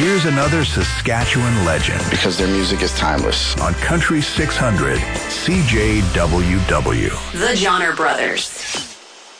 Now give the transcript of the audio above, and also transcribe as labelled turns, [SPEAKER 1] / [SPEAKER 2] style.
[SPEAKER 1] Here's another Saskatchewan legend.
[SPEAKER 2] Because their music is timeless.
[SPEAKER 1] On Country 600, CJWW.
[SPEAKER 3] The Johnner Brothers.